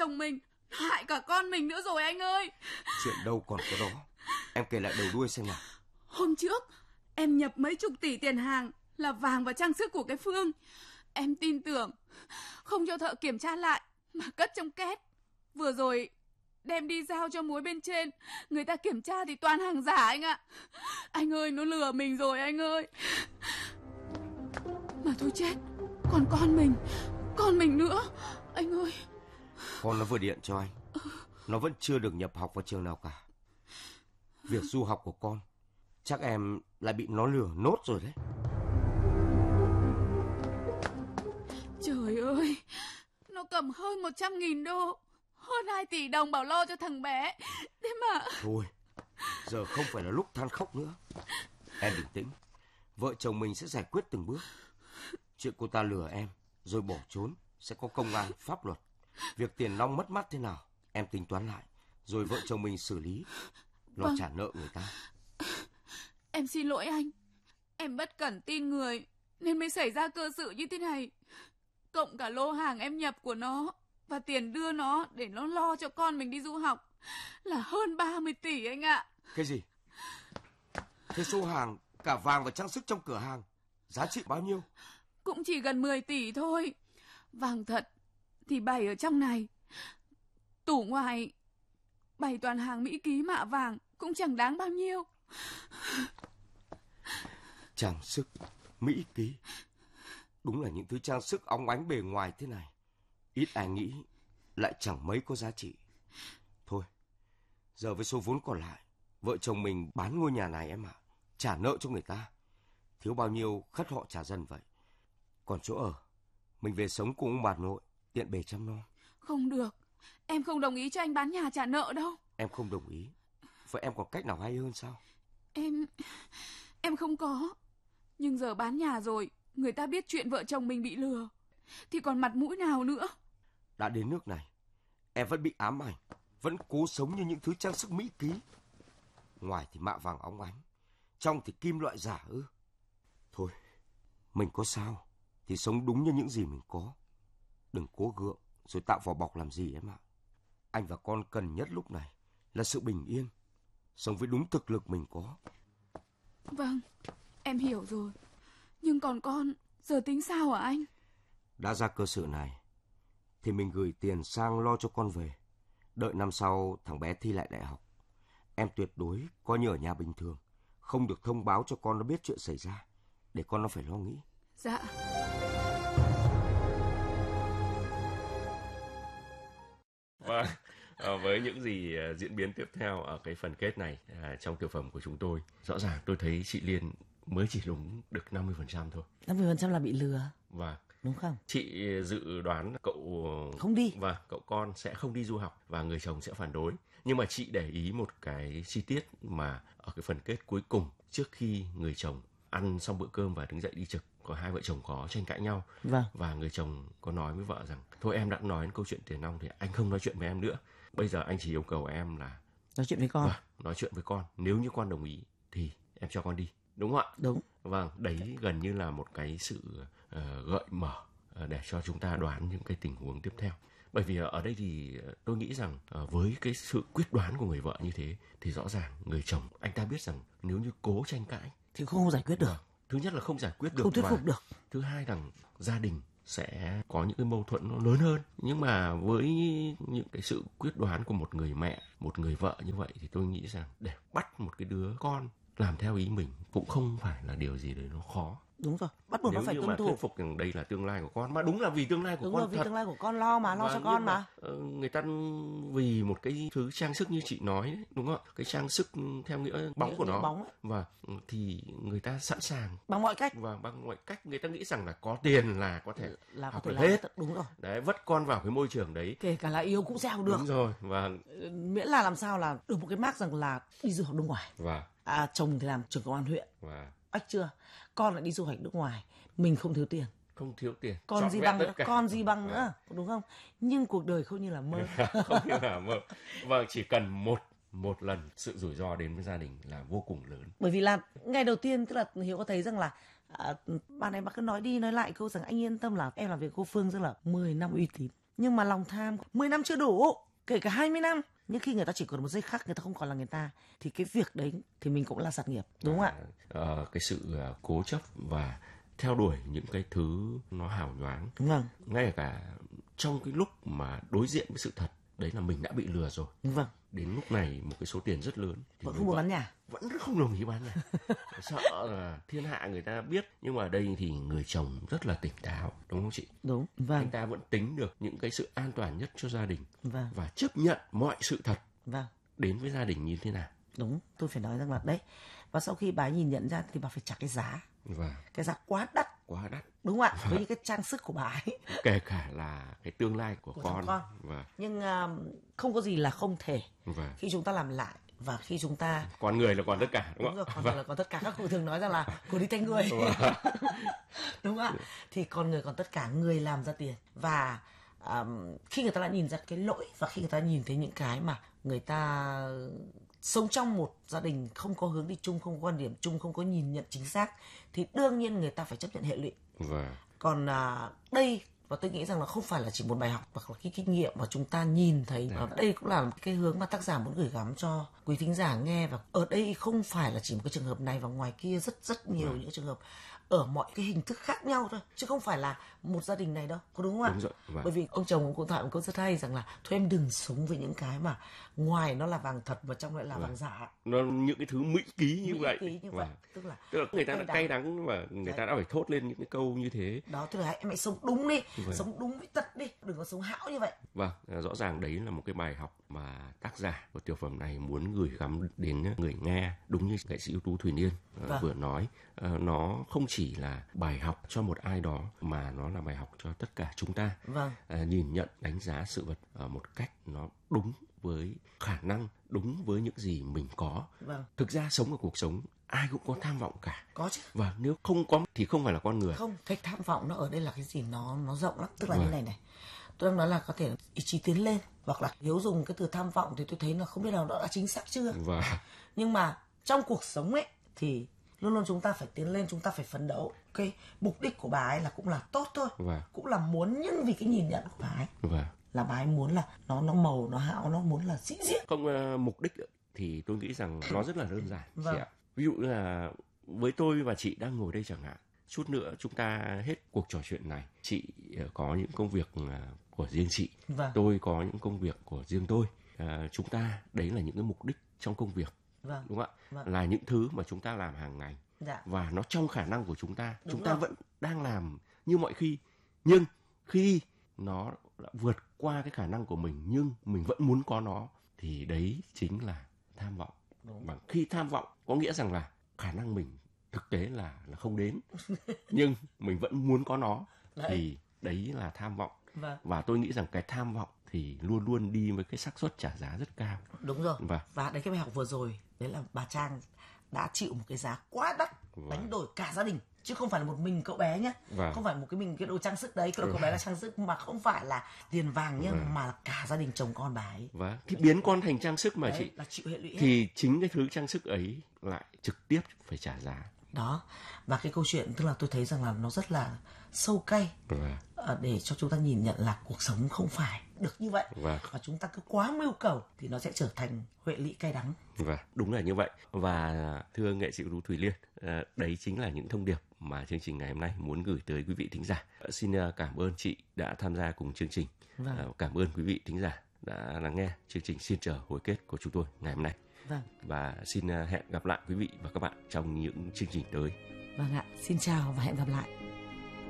chồng mình, hại cả con mình nữa rồi anh ơi. Chuyện đâu còn có đó. Em kể lại đầu đuôi xem nào. Hôm trước em nhập mấy chục tỷ tiền hàng là vàng và trang sức của cái Phương. Em tin tưởng, không cho thợ kiểm tra lại mà cất trong két. Vừa rồi đem đi giao cho mối bên trên, người ta kiểm tra thì toàn hàng giả anh ạ. Anh ơi, nó lừa mình rồi anh ơi. Mà thôi chết, còn con mình nữa anh ơi. Con nó vừa điện cho anh. Nó vẫn chưa được nhập học vào trường nào cả. Việc du học của con chắc em lại bị nó lừa nốt rồi đấy. Trời ơi, nó cầm hơn 100.000 đô, hơn 2 tỷ đồng bảo lo cho thằng bé. Thế mà... Thôi, giờ không phải là lúc than khóc nữa. Em bình tĩnh. Vợ chồng mình sẽ giải quyết từng bước. Chuyện cô ta lừa em rồi bỏ trốn sẽ có công an, pháp luật. Việc tiền nong mất mát thế nào em tính toán lại, rồi vợ chồng mình xử lý, lo trả nợ người ta. Em xin lỗi anh. Em bất cẩn tin người nên mới xảy ra cơ sự như thế này. Cộng cả lô hàng em nhập của nó và tiền đưa nó để nó lo cho con mình đi du học là hơn 30 tỷ anh ạ. Cái gì? Thế số hàng, cả vàng và trang sức trong cửa hàng, giá trị bao nhiêu? Cũng chỉ gần 10 tỷ thôi. Vàng thật thì bày ở trong này. Tủ ngoài bày toàn hàng Mỹ ký mạ vàng cũng chẳng đáng bao nhiêu. Trang sức, Mỹ ký. Đúng là những thứ trang sức óng ánh bề ngoài thế này, ít ai nghĩ lại chẳng mấy có giá trị. Thôi, giờ với số vốn còn lại, vợ chồng mình bán ngôi nhà này em ạ. Trả nợ cho người ta. Thiếu bao nhiêu khất họ trả dần vậy. Còn chỗ ở, mình về sống cùng ông bà nội, tiện bề chăm nom. Không được, em không đồng ý cho anh bán nhà trả nợ đâu. Em không đồng ý, vậy em còn cách nào hay hơn sao? Em không có. Nhưng giờ bán nhà rồi, người ta biết chuyện vợ chồng mình bị lừa thì còn mặt mũi nào nữa. Đã đến nước này, em vẫn bị ám ảnh, vẫn cố sống như những thứ trang sức Mỹ ký. Ngoài thì mạ vàng óng ánh, trong thì kim loại giả ư? Thôi, mình có sao thì sống đúng như những gì mình có. Đừng cố gượng rồi tạo vỏ bọc làm gì em ạ. Anh và con cần nhất lúc này là sự bình yên, sống với đúng thực lực mình có. Vâng, em hiểu rồi. Nhưng còn con, giờ tính sao hả anh? Đã ra cơ sở này thì mình gửi tiền sang lo cho con về. Đợi năm sau thằng bé thi lại đại học, em tuyệt đối coi như ở nhà bình thường, không được thông báo cho con nó biết chuyện xảy ra, để con nó phải lo nghĩ. Dạ. Vâng, với những gì diễn biến tiếp theo ở cái phần kết này trong tiểu phẩm của chúng tôi, rõ ràng tôi thấy chị Liên mới chỉ đúng được 50% thôi. 50% là bị lừa. Vâng. Đúng không? Chị dự đoán cậu không đi và cậu con sẽ không đi du học và người chồng sẽ phản đối. Nhưng mà chị để ý một cái chi tiết mà ở cái phần kết cuối cùng, trước khi người chồng ăn xong bữa cơm và đứng dậy đi trực, có hai vợ chồng có tranh cãi nhau. Vâng. Và người chồng có nói với vợ rằng thôi em đã nói đến câu chuyện tiền nong thì anh không nói chuyện với em nữa. Bây giờ anh chỉ yêu cầu em là nói chuyện với con. Vâng, nói chuyện với con. Nếu như con đồng ý thì em cho con đi. Đúng không ạ? Đúng. Vâng, đấy gần như là một cái sự gợi mở để cho chúng ta đoán những cái tình huống tiếp theo. Bởi vì ở đây thì tôi nghĩ rằng với cái sự quyết đoán của người vợ như thế thì rõ ràng người chồng anh ta biết rằng nếu như cố tranh cãi thì không giải quyết được. Thứ nhất là không giải quyết được, không thuyết phục được. Thứ hai là gia đình sẽ có những cái mâu thuẫn nó lớn hơn. Nhưng mà với những cái sự quyết đoán của một người mẹ, một người vợ như vậy thì tôi nghĩ rằng để bắt một cái đứa con làm theo ý mình cũng không phải là điều gì đấy nó khó. Đúng rồi, bắt buộc nó phải tuân thủ. Nếu như mà thuyết phục rằng đây là tương lai của con, mà đúng là vì tương lai của đúng con rồi, vì thật. tương lai của con lo cho con mà. Người ta vì một cái thứ trang sức như chị nói đấy, đúng không? Cái trang sức theo nghĩa bóng của nó. Bóng và thì người ta sẵn sàng bằng mọi cách. Và bằng mọi cách người ta nghĩ rằng là có tiền là có thể học được hết. hết. Đúng rồi. Đấy, vất con vào cái môi trường đấy. Kể cả là yêu cũng sẽ học được. Đúng rồi. Và miễn là làm sao là được một cái mác rằng là đi du học nước ngoài. Chồng thì làm trưởng công an huyện. Ách chưa? Con lại đi du học nước ngoài, mình không thiếu tiền. Không thiếu tiền. Còn gì bằng nữa, đúng không? Nhưng cuộc đời không như là mơ. Không như là mơ. Vâng, chỉ cần một lần sự rủi ro đến với gia đình là vô cùng lớn. Bởi vì là ngày đầu tiên tức là Hiếu có thấy rằng là bà này bà cứ nói đi nói lại câu rằng anh yên tâm là em làm việc cô Phương rất là 10 năm uy tín. Nhưng mà lòng tham 10 năm chưa đủ, kể cả 20 năm. Nhưng khi người ta chỉ còn một giây khắc người ta không còn là người ta, thì cái việc đấy thì mình cũng là sát nghiệp, đúng không ạ? Cái sự cố chấp và theo đuổi những cái thứ nó hào nhoáng, vâng, ngay cả trong cái lúc mà đối diện với sự thật, đấy là mình đã bị lừa rồi. Vâng. Đến lúc này một cái số tiền rất lớn thì vẫn không muốn bán nhà, vẫn không đồng ý bán nhà. Sợ là thiên hạ người ta biết. Nhưng mà ở đây thì người chồng rất là tỉnh táo, đúng không chị? Đúng, vâng. Anh ta vẫn tính được những cái sự an toàn nhất cho gia đình, vâng, và chấp nhận mọi sự thật, vâng, đến với gia đình như thế nào. Đúng, tôi phải nói rằng là đấy. Và sau khi bà ấy nhìn nhận ra thì bà phải trả cái giá. Vâng. Cái giá quá đắt. Đúng không ạ? Với những cái trang sức của bà ấy. Kể cả là cái tương lai của con. Vâng. Nhưng không có gì là không thể. Vâng. Khi chúng ta làm lại và khi chúng ta... Con người là còn tất cả, đúng không? Đúng rồi, con người là còn tất cả. Các cụ thường nói rằng là của đi thay người. Đúng không ạ? Thì con người còn tất cả, người làm ra tiền. Và khi người ta đã nhìn ra cái lỗi và khi người ta nhìn thấy những cái mà người ta sống trong một gia đình không có hướng đi chung, không có quan điểm chung, không có nhìn nhận chính xác, thì đương nhiên người ta phải chấp nhận hệ lụy. Còn đây, và tôi nghĩ rằng là không phải là chỉ một bài học hoặc là cái kinh nghiệm mà chúng ta nhìn thấy. Đây cũng là cái hướng mà tác giả muốn gửi gắm cho quý thính giả nghe. Và ở đây không phải là chỉ một cái trường hợp này, và ngoài kia rất nhiều những trường hợp ở mọi cái hình thức khác nhau thôi, chứ không phải là một gia đình này đâu, có đúng không ạ? Đúng rồi. Bởi vì ông chồng cũng thoại một câu rất hay rằng là thôi em đừng sống với những cái mà ngoài nó là vàng thật và trong lại là vàng giả. Nó những cái thứ mỹ ký như vậy. Tức là người ta đã cay đắng và người ta đã phải thốt lên những cái câu như thế. Đó, tức là em hãy sống đúng đi, sống đúng với tật đi, đừng có sống hão như vậy. Vâng, rõ ràng đấy là một cái bài học mà tác giả của tiểu phẩm này muốn gửi gắm đến người nghe. Đúng như nghệ sĩ ưu tú Thùy Liên vừa nói, nó không chỉ là bài học cho một ai đó mà nó là bài học cho tất cả chúng ta. Nhìn nhận, đánh giá sự vật một cách nó đúng với khả năng, đúng với những gì mình có. Thực ra sống ở cuộc sống ai cũng có tham vọng cả. Có chứ. Và nếu không có thì không phải là con người. Không, cái tham vọng nó ở đây là cái gì nó rộng lắm. Tức là như này. Tôi đang nói là có thể ý chí tiến lên, hoặc là nếu dùng cái từ tham vọng thì tôi thấy là không biết nào đó đã chính xác chưa. Nhưng mà trong cuộc sống ấy thì luôn luôn chúng ta phải tiến lên, chúng ta phải phấn đấu. Cái mục đích của bà ấy là cũng là tốt thôi, cũng là muốn, nhưng vì cái nhìn nhận của bà ấy là bà ấy muốn là nó màu, nó hão, nó muốn là sĩ diện. Không, mục đích thì tôi nghĩ rằng nó rất là đơn giản. Chị ạ. Ví dụ là với tôi và chị đang ngồi đây chẳng hạn, chút nữa chúng ta hết cuộc trò chuyện này, chị có những công việc của riêng chị, tôi có những công việc của riêng tôi. Chúng ta đấy là những cái mục đích trong công việc, đúng không ạ? Là những thứ mà chúng ta làm hàng ngày, và nó trong khả năng của chúng ta. Chúng ta vẫn đang làm như mọi khi, nhưng khi nó đã vượt qua cái khả năng của mình nhưng mình vẫn muốn có nó, thì đấy chính là tham vọng. Và khi tham vọng có nghĩa rằng là khả năng mình thực tế là không đến, nhưng mình vẫn muốn có nó, thì đấy là tham vọng. Và tôi nghĩ rằng cái tham vọng thì luôn luôn đi với cái xác suất trả giá rất cao. Đúng rồi. Và đấy, cái bài học vừa rồi đấy là bà Trang đã chịu một cái giá quá đắt, đánh đổi cả gia đình, chứ không phải là một mình cậu bé nhé. Không phải một cái đồ trang sức đấy, cậu bé là trang sức mà không phải là tiền vàng nhé, mà là cả gia đình chồng con bà ấy. Thì biến con thành trang sức mà đấy, chị là chịu hệ lụy thì hết. Chính cái thứ trang sức ấy lại trực tiếp phải trả giá. Đó, và cái câu chuyện tức là tôi thấy rằng là nó rất là sâu cay, để cho chúng ta nhìn nhận là cuộc sống không phải được như vậy, và chúng ta cứ quá mưu cầu thì nó sẽ trở thành huệ lụy cay đắng. Đúng là như vậy. Và thưa nghệ sĩ ưu tú Thùy Liên, đấy chính là những thông điệp mà chương trình ngày hôm nay muốn gửi tới quý vị thính giả. Xin cảm ơn chị đã tham gia cùng chương trình. Cảm ơn quý vị thính giả đã lắng nghe chương trình Xin Chờ Hồi Kết của chúng tôi ngày hôm nay. Và xin hẹn gặp lại quý vị và các bạn trong những chương trình tới. Xin chào và hẹn gặp lại.